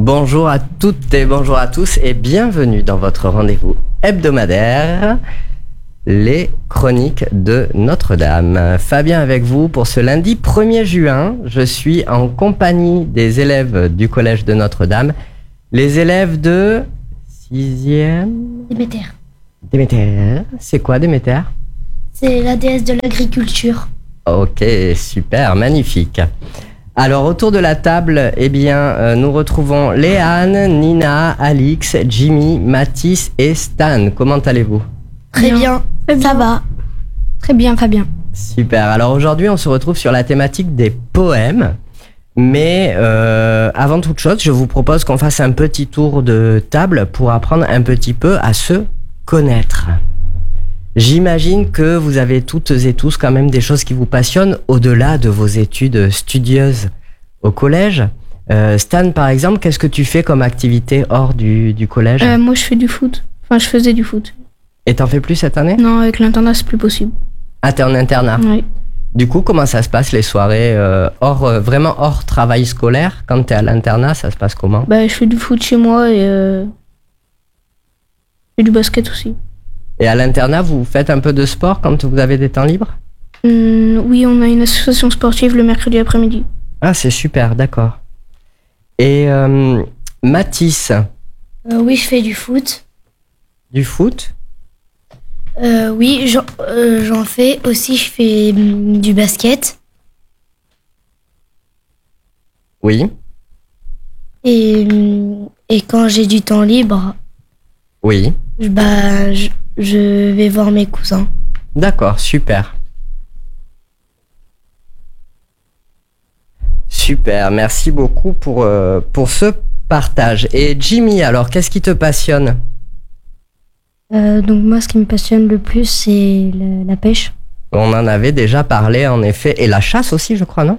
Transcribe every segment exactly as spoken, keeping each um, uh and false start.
Bonjour à toutes et bonjour à tous et bienvenue dans votre rendez-vous hebdomadaire, les chroniques de Notre-Dame. Fabien avec vous pour ce lundi premier juin. Je suis en compagnie des élèves du collège de Notre-Dame, les élèves de sixième... Déméter. Déméter. C'est quoi Déméter? C'est la déesse de l'agriculture. Ok, super, magnifique. Alors, autour de la table, eh bien, euh, nous retrouvons Léane, Nina, Alix, Jimmy, Mathis et Stan. Comment allez-vous? Très bien, Très bien. ça va. Très bien, Fabien. Super. Alors, aujourd'hui, on se retrouve sur la thématique des poèmes. Mais euh, avant toute chose, je vous propose qu'on fasse un petit tour de table pour apprendre un petit peu à se connaître. J'imagine que vous avez toutes et tous quand même des choses qui vous passionnent au-delà de vos études studieuses au collège. Euh, Stan, par exemple, qu'est-ce que tu fais comme activité hors du, du collège? Euh, moi, je fais du foot. Enfin, je faisais du foot. Et t'en fais plus cette année? Non, avec l'internat, c'est plus possible. Ah, t'es en internat. Oui. Du coup, comment ça se passe les soirées euh, hors, euh, vraiment hors travail scolaire? Quand t'es à l'internat, ça se passe comment? Bah, je fais du foot chez moi et euh... je fais du basket aussi. Et à l'internat, vous faites un peu de sport quand vous avez des temps libres? Hum, oui, on a une association sportive le mercredi après-midi. Ah, c'est super, d'accord. Et euh, Mathis, Euh, oui, je fais du foot. du foot? Euh, oui, j'en, euh, j'en fais aussi. Je fais hum, du basket. Oui. Et, hum, et quand j'ai du temps libre, Oui. je- bah, je, je vais voir mes cousins. D'accord, super. Super, merci beaucoup pour, euh, pour ce partage. Et Jimmy, alors, qu'est-ce qui te passionne? Euh, donc moi, ce qui me passionne le plus, c'est la, la pêche. On en avait déjà parlé, en effet. Et la chasse aussi, je crois, non?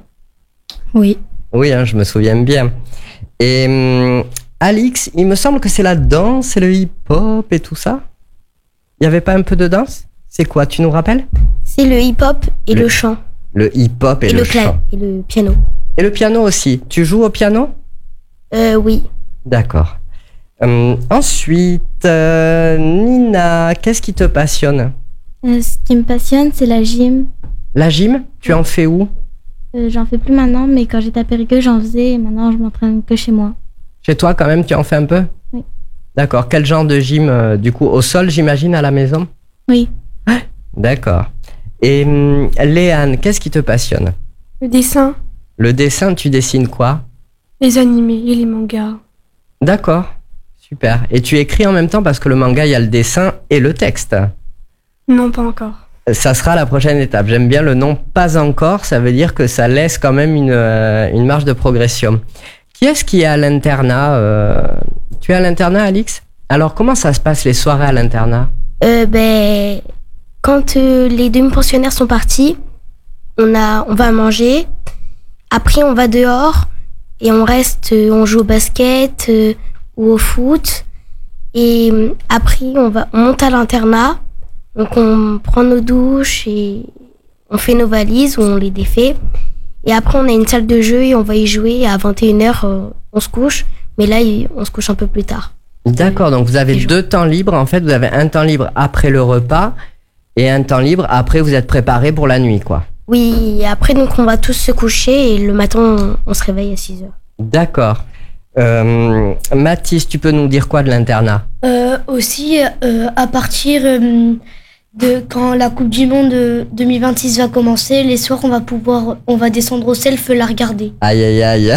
Oui. Oui, hein, je me souviens bien. Et hum, Alix, il me semble que c'est la danse et le hip-hop et tout ça. Il n'y avait pas un peu de danse? C'est quoi, tu nous rappelles? C'est le hip-hop et Le- le, chant. Le hip-hop et, Et, le, le, cla- chant. et le piano. Et le piano aussi. Tu joues au piano? Euh, oui. D'accord. Hum, ensuite, euh, Nina, qu'est-ce qui te passionne? Euh, ce qui me passionne, c'est la gym. La gym? Tu en fais où? Euh, j'en fais plus maintenant, mais quand j'étais à Périgueux, j'en faisais et maintenant je m'entraîne que chez moi. Chez toi, quand même, tu en fais un peu? Oui. D'accord. Quel genre de gym, euh, du coup, au sol, j'imagine, à la maison? Oui. D'accord. Et hum, Léane, qu'est-ce qui te passionne? Le dessin, Le dessin, tu dessines quoi? les animés et les mangas. D'accord. Super. Et tu écris en même temps parce que le manga, il y a le dessin et le texte. Non, pas encore. Ça sera la prochaine étape. J'aime bien le nom pas encore. Ça veut dire que ça laisse quand même une, euh, une marge de progression. Qui est-ce qui est à l'internat euh, Tu es à l'internat, Alix? Alors, comment ça se passe les soirées à l'internat? Euh, ben, quand euh, les demi-pensionnaires sont partis, on, a, on va manger. Après, on va dehors et on reste, euh, on joue au basket euh, ou au foot. Et euh, après, on, va, on monte à l'internat. Donc, on prend nos douches et on fait nos valises ou on les défait. Et après, on a une salle de jeu et on va y jouer. À vingt et une heures, euh, on se couche. Mais là, il- on se couche un peu plus tard. D'accord, donc vous avez Les jours. deux temps libres. En fait, vous avez un temps libre après le repas et un temps libre après vous êtes préparé pour la nuit, quoi. Oui, et après, donc, on va tous se coucher et le matin, on, on se réveille à six heures. D'accord. Euh, Mathis, tu peux nous dire quoi de l'internat? Euh, aussi, euh, à partir euh, de quand la Coupe du Monde euh, deux mille vingt-six va commencer, les soirs, on va pouvoir, on va descendre au self la regarder. Aïe, aïe, aïe.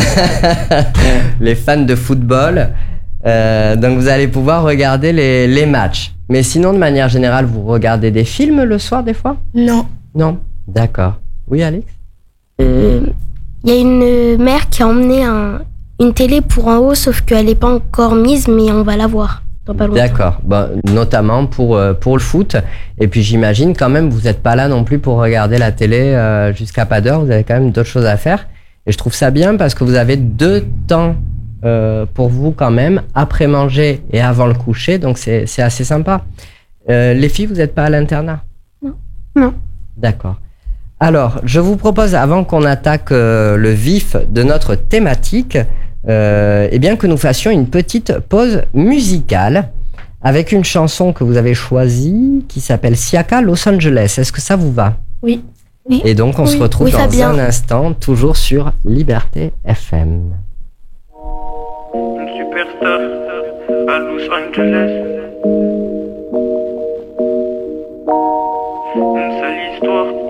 Les fans de football. Euh, donc vous allez pouvoir regarder les, les matchs. Mais sinon, de manière générale, vous regardez des films le soir des fois? Non. Non? D'accord. Oui, Alex? Euh, Il y a une mère qui a emmené un, une télé pour en haut, sauf qu'elle n'est pas encore mise, mais on va la voir dans pas longtemps. D'accord. Bon, notamment pour, euh, pour le foot. Et puis j'imagine quand même, vous n'êtes pas là non plus pour regarder la télé euh, jusqu'à pas d'heure. Vous avez quand même d'autres choses à faire. Et je trouve ça bien parce que vous avez deux temps euh, pour vous quand même, après manger et avant le coucher. Donc c'est c'est assez sympa. Euh, les filles, vous n'êtes pas à l'internat? Non. Non. D'accord. Alors, je vous propose, avant qu'on attaque euh, le vif de notre thématique, euh, eh bien que nous fassions une petite pause musicale avec une chanson que vous avez choisie qui s'appelle Siaka Los Angeles. Est-ce que ça vous va? Oui. Oui. Et donc on Oui. se retrouve Oui, dans Fabien. un instant, toujours sur Liberté F M. Une superstar à Los Angeles. Une sale histoire.